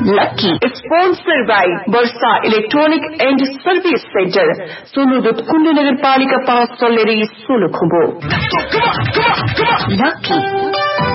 Lucky, sponsored by Bursa Electronic and Service Center, Soludut Kundu Nagar Palika 5 Soleri Sulukhumbu. Lucky.